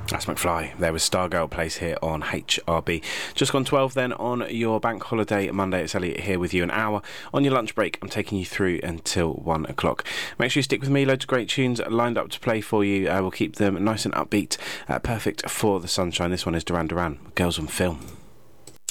That's McFly. There was Stargirl plays here on HRB. Just gone 12 then on your bank holiday Monday. It's Elliot here with you an hour. On your lunch break, I'm taking you through until 1 o'clock. Make sure you stick with me. Loads of great tunes lined up to play for you. We'll keep them nice and upbeat. Perfect for the sunshine. This one is Duran Duran, Girls on Film.